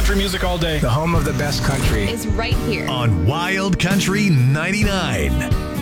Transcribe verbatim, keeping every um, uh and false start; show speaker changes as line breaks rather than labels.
Country music all day.
The home of the best country
is right here
on Wild Country ninety-nine.